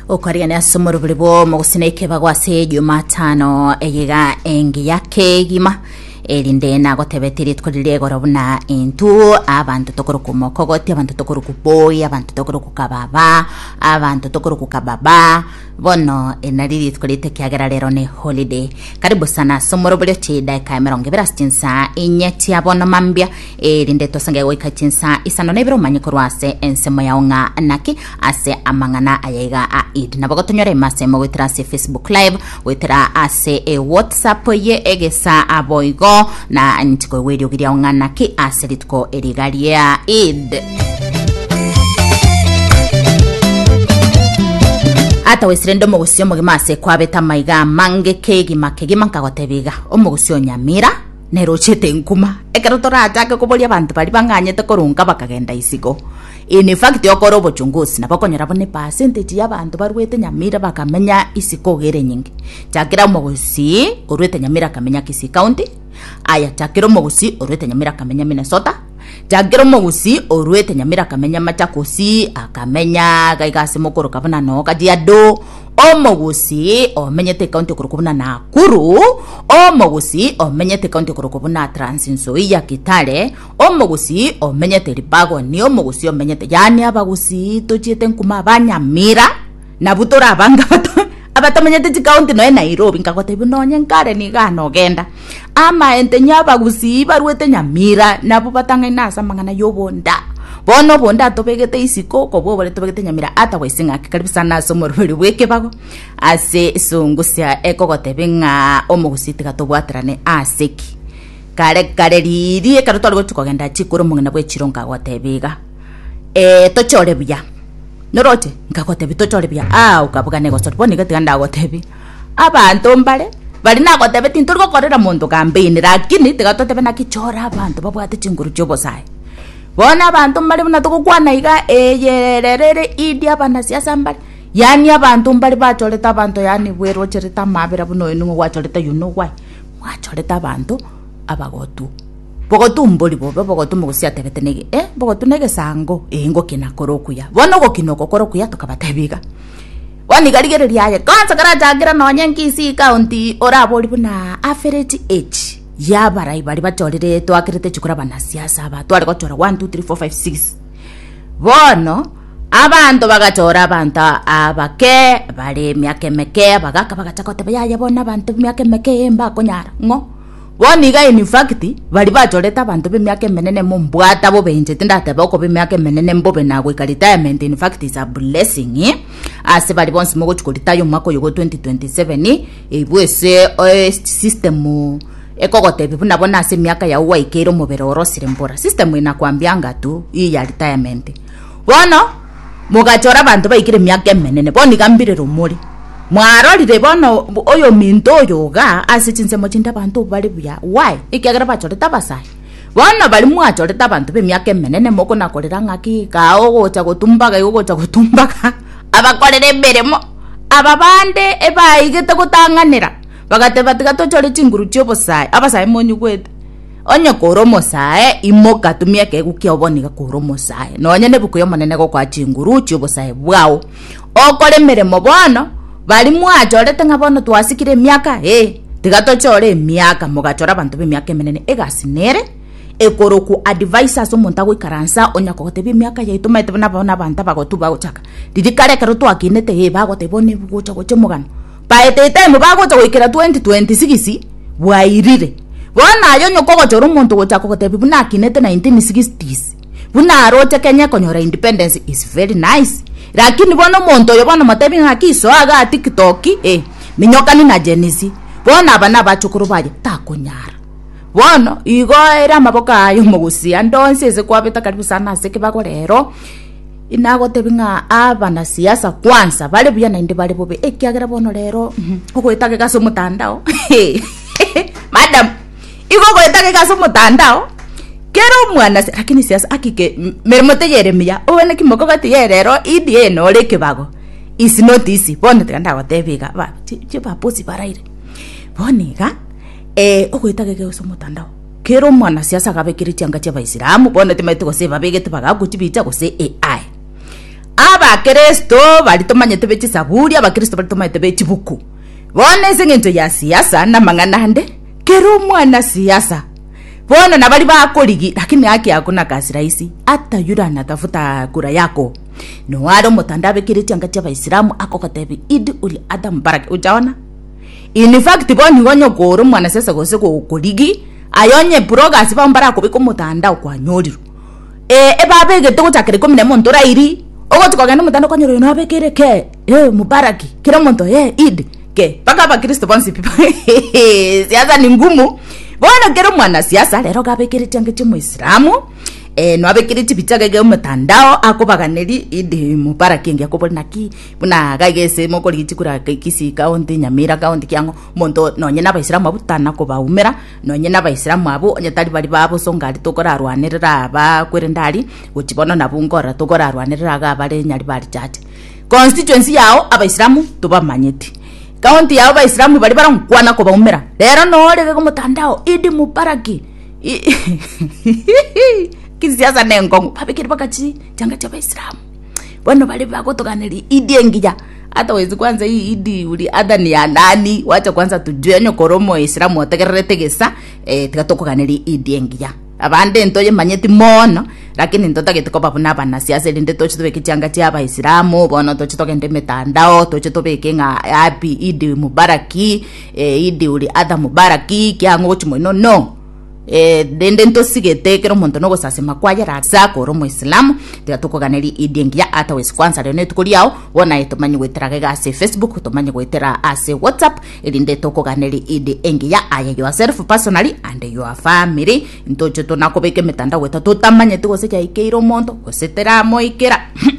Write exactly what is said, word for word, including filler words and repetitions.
Ukoria ni asumuru bulibo mugusineke bagwase Jumatano eyiga engi yake gima elinde na gotebetiri tkolile gorobuna intu abantu tokoro kumokogoti abantu tokoro kuboya abantu tokoro kukababa abantu tokoro kukababa bono enalili tkolite kiagera lero ne holiday karibu sana somoro buleti daika mirongo ibiri stinsa inyeti abono mambia elinde tosange wikatinsa isano nebiro manyikorwase ensemo yaunga naki ase amangana ayega a id nabagotonyore masemo witrase Facebook live witra ase e WhatsApp ye egesa aboigo na ntiko wedio gidia ungana ki aselitko erigalia id ata wesirendo mogusio mogimase kwabeta maiga mange kegi makegi mankagotebiga omogusio nyamira nerochete nkuma ekerotora atake kubolia abantu bali banganyete korunga bakagenda isigo in fact yokoro bochungusi nabakonyera bone percentage y'abantu barwete nyamira bakamenya isiko gere nyingi takira mogusi urwete nyamira kamenya kisi county aya takiro mogusi urwete nyamira kamenya Minnesota takiro mogusi urwete nyamira kamenya Machakosi akamenya gaigase mokoro kabana no kajiado omogusi omenyete county kurukubuna na Kuru omogusi omenyete county kurukubuna Trans Nzoia Kitale omogusi omenyete Libago ni omogusi omenyete yani abagusi tochete nkuma banyamira na butora abanga bato abatamenyete county no Nairobi ngakote binonye nkare ni gano genda ama ente nyabagusi barwete nyamira nabo batanga inasa mangana yobonda bono bonda tobegete isiko kobo bole tobegete nyamira ata wesinga kikaribisa naso morweli weke bago ase sungusia ekogote benga omugusi gatobwatrane aseki kare kare riri karuto rwo tukogenda chikuru mungena bwe chironga gotebega e tochore bya norote ngakote bitochore bya ah ukabuga nego sotboni gatiganda gotebi abantu mbale bali na gotebe tinturgo korera muntu campaign lakini tigatotebe na kichora abantu babwate chinguru chobo sai bona abantu mbali buna tukukwana iga eyererere idia bana siasa mbali yani abantu mbali bacholeta abantu yani bwero chereta mabera buno inu wacholeta you know why wacholeta abantu abagotu bogotu mboli bobe bogotu mugusia tebetenege eh bogotu nege sango engo kinakorokuya bona go kinokokorokuya tukabatebiga wani galigere yaye kanza karajagira nonye nkisi county oraboli buna average age ya barai bali bacholire to akirete chukura bana siasa aba to alikochora one two three four five six bono abantu bagachora banta abake bali myake meke bagaka bagachakote bayaye bona abantu myake meke emba konyara ngo boni ga in fact bali bacholeta abantu bemyake menene mumbwata bo benje tindate bako bemyake menene mbobe nagwe ka retirement in fact is a blessing eh? Ase bali bonsi mogo chukolitayo mako yogo twenty twenty-seven ebwese system ekogote bibuna bona ase miaka ya uwa ikero mobero sirembora system inakwambianga tu hii ya retirement bono mugachora bantu baikire miaka menene boni gambire rumuri mwarorire bono oyo minto yoga ase chinsemo chinda bantu bali bya why ikagera bachoreta basai bono bali mwachoreta bantu be miaka menene moko nakorera ngaki kao gocha gotumbaga yogocha gotumbaga abakorere beremo ababande eba igete gutanganira bagate batigato chore chinguru chobo sai abasai monyu kwete onye koromo sai imoka tumia ke gukia oboniga koromo sai nonye nebukuyo manene go kwa chinguru chobo sai bwao okore meremo bono bali mwachorete ngabono twasikire miaka eh tigato chore miaka mugachora bantu be miaka menene egasinere ekoroku advisors omuntu agwikaransa onya kogotebi miaka yaitu maite bana bana banta bagotuba gochaka didikare karo twakinete he bagotebone bugocha goche mugano paete time bagocha goikira twenty twenty-six bwairire bona ayo nyoko gochora omuntu gocha kogotebi buna kinete nineteen sixties buna aroche Kenya konyora independence is very nice lakini bona omuntu yo bona matebi ngakiso aga TikTok eh minyoka ni na Genesis bona abana bachukuru baje takonyara bono igo era maboka ayo mugusia ndonse ze kwabeta karibu sana seke bagorero inagote binga abana siasa kwanza bale bya ninde bale bobe ekiagera bono rero ukwetake kaso mutandao madam igo kwetake kaso mutandao kero mwana lakini siasa akike mermote yeremia ubone kimoko gati yerero idie no leke bago is not easy bono tekanda gotebiga ba chipa posi baraire boniga eh okwetake kaso mutandao kero mwana siasa gabekiri cyanga cy'abayisilamu bono timaite gose babegete bagaguti bica gose A I aba Kristo bali tomanyete bechi saburi aba Kristo bali tomanyete bechi buku bone sengento ya siasa na manganande kero mwana siasa bona na bali bakoligi lakini haki hakuna kazi rahisi hata yule anatafuta kura yako no waro mutandabe kiriti angati Waislamu ako katebi Eid ul Adha Mubarak ujaona in fact boni ngonyo goro mwana sesa gose ko koligi ayonye progress ba mbara ko biko mutandao kwa nyoriru e e babe gete ko chakere ko mine monto rairi ogo tukagenda mutando kwa nyoriru no abekere ke eh Mubaraki kira monto eh Eid ke paka ba Kristo bonsi pipa siasa ni ngumu bona kero mwana siasa lero gabekere change cyo Muislamu eh no abekere tibitage ge mutandao akobaganeri Eid Mubaraki ngi akobolnaki buna gagese moko litikura kisi kaunti Nyamira kaunti kyango monto nonye n'Abayisilamu abutana ko baumera nonye n'Abayisilamu abo nyatali bali babo songali tokora arwanirira ba kwerendali ukibona nabungora tokora arwanirira ga bale nyali bali chati constituency yao Abayisilamu tubamanyeti kaunti yao Abayisilamu bali barankwana ko baumera lero no lege ko mutandao Eid Mubaraki kisiasa nengongo babekere bakachi changa cha Abayisilamu bono bali bagotoganeri Eid engija hata wezi kwanza hii Eid uli Adha ni ya nani wacha kwanza tujue nyo koromo Islamu otegerere gesa eh tikatokoganeri Eid engija abande ntoye manyeti mono lakini ntota getiko babuna bana siasa linde tochi tobeke changa cha Abayisilamu bono tochi togende metandao tochi tobeke nga happy Eid Mubaraki eh Eid uli Adha Mubaraki kyango chimono no eh dende ntosigete kero monto no gosasema kwaje ratsa koro Muislamu tikatokoganeri Eid engija hata wezi kwanza leo netukuliao wona itomanyi gwetera ga ase Facebook tomanyi gwetera ase WhatsApp elinde tokoganeri Eid engija aya yourself personally and your family ntocho tonakobeke metanda gweta totamanye tugose kya ikeiro monto gosetera moikera